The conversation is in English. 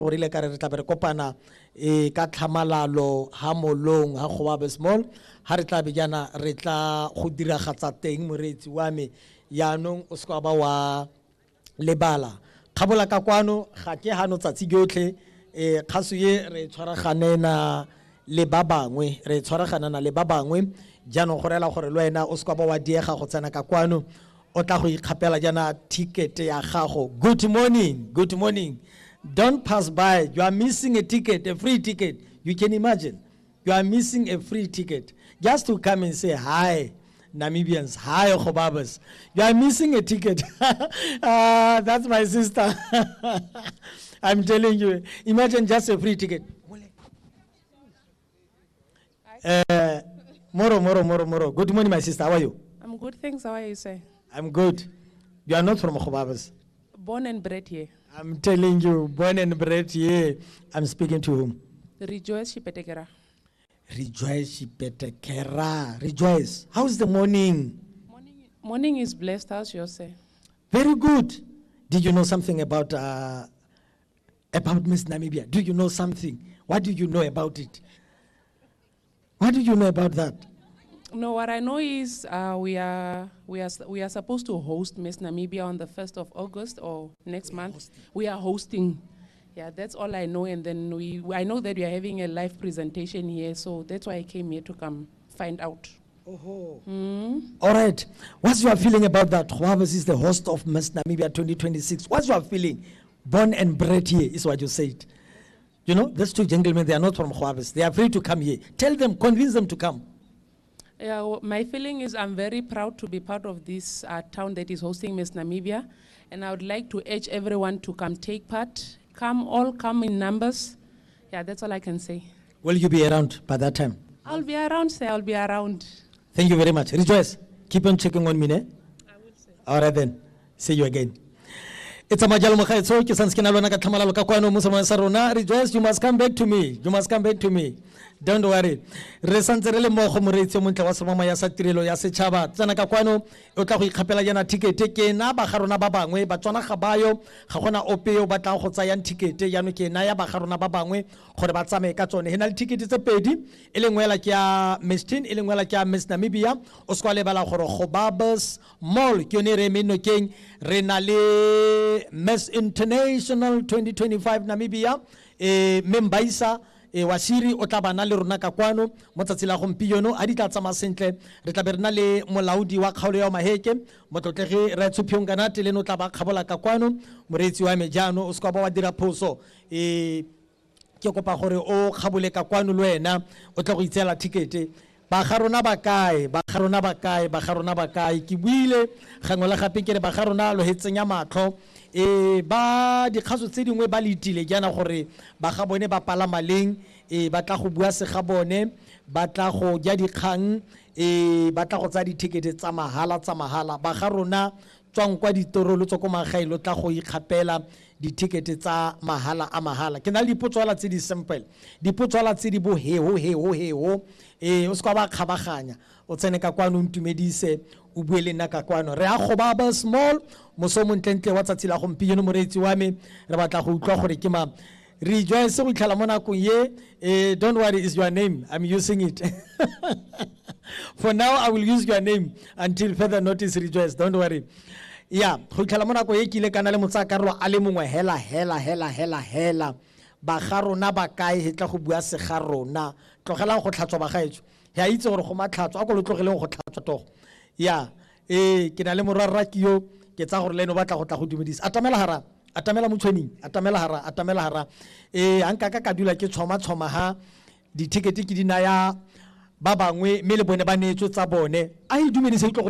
gore ile ka re tla be re kopana ka tlhamalalo ha molong ha Kgobabes Mall ha re tla be jana re tla go diragatsa teng moreetsi wa me yaanong o ska ba wa lebala kgabola ka kwano ga ke hano tsatsi gotlhe kgaso ye re tshwaraganena le ba bangwe re tshwaraganana le ba bangwe jaanong go rela gore le wena o ska ba wa diega go tsena ka kwano o tla go ikgapela jana ticket ya gago. Good morning. Don't pass by. You are missing a ticket, a free ticket. You can imagine. You are missing a free ticket. Just to come and say, hi, Namibians. Hi, Kgobabes. You are missing a ticket. That's my sister. I'm telling you. Imagine just a free ticket. Moro. Good morning, my sister. How are you? I'm good, thanks. How are you, sir? I'm good. You are not from Kgobabes. Born and bred here. I'm telling you, born and bred here. I'm speaking to whom? Rejoice Shipetekera. Rejoice. How's the morning? Morning is blessed. How's yours, sir? Very good. Did you know something about Miss Namibia? Do you know something? What do you know about it? What do you know about that? No, what I know is we are supposed to host Miss Namibia on the 1st of August or next month. We are hosting. Yeah, that's all I know. And then I know that we are having a live presentation here, so that's why I came here to come find out. All right. What's your feeling about that? Kgobabes is the host of Miss Namibia 2026. What's your feeling? Born and bred here is what you said. You know, these two gentlemen, they are not from Kgobabes. They are free to come here. Tell them, convince them to come. Yeah, well, my feeling is I'm very proud to be part of this town that is hosting Miss Namibia, and I would like to urge everyone to come take part. Come in numbers. Yeah, that's all I can say. Will you be around by that time? I'll be around, sir. I'll be around. Thank you very much. Rejoice. Keep on checking on me, ne? I will, sir. All right then. See you again. It's a majal mokhaitso ke sanskina lona ka tlhamalalo ka kwano musamane sa rona. Rejoice, you must come back to me. Don't worry. Re santse re le mo go moreetsi montle wa semama ya sa tirelo ya setšhaba tsena ka kwano o tla go ikgapela jana ticket ke na ba garona ba bangwe ba tswana ga bayo ga gona opeo ba tla go tsaya ticket yano ke na ya ba garona ba bangwe gore ba tsamae ka tsone hena le ticket tse pedi e lengwela ke ya Miss Teen e lengwela ke ya Miss Namibia o ska le bala gore Kgobabes Mall ke yone re meno keng re na le Miss International 2025 Namibia membaisa wasiri o tla bana le rona ka kwano mo tsatsi la gompieno a di tla tsama sentle re tla be re na le molaodi wa kgaolo ya maheke motlotlege re tshuphiong kana tele no tla ba kgabola ka kwano moreetsi wa mejano o ska ba wa dira phoso ke kopa gore o kgabole ka kwano le wena o tla go itsela ticket ba garona ba kae ke buile gangwe la gape ke re ba garona lo hetsenya matlho ba dikgaso tse dingwe ba letile jana gore ba ga bone ba pala maleng ba tla go bua se ga bone ba tla go ja dikgang ba tla go tsa di-ticket tsa mahala ba ga rona tswang kwa ditorolo tso ko magailo tla go ikgapela di-ticket tsa mahala a mahala ke na le dipotswala tse di simple dipotswala tse di bo heo o ska ba kgabaganya o tsene ka kwano o ntumedise o bue le nna ka kwano re a Kgobabes Mall moso montlentle wa tsatsi la gompieno moreetsi wa me re batla go utlwa gore ke ma Rejoice go itlhala mo nakong ye don't worry is your name I'm using it for now I will use your name until further notice Rejoice don't worry yeah go itlhala mo nakong ye ke ile kana le motsakarolo a le mongwe hela ba garona ba kae he tla go bua se garona tlogelang go tlhatswa ba gaetso ya itse gore go matlhatswa a go lo tlogeleng go tlhatswa togo ya ke na le morara ke yo ke tsa gore leno batla go tla go dumedisa atamela motshwening atamela hara anka ka dula ke tshoma ha di-ticket ke di naya ba bangwe me le bone ba neetso tsa bone a e dumedise